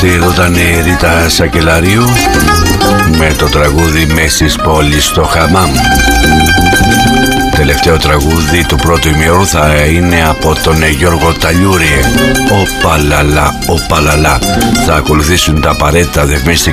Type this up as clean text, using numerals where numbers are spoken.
Εδώ ήταν η Ρίτα Σακελαρίου με το τραγούδι «Μέσης πόλης στο χαμάμ». Τελευταίο τραγούδι του πρώτου ημιώρου θα είναι από τον Γιώργο Ταλιούρη. Οπαλαλά, οπαλαλά. Θα ακολουθήσουν τα απαραίτητα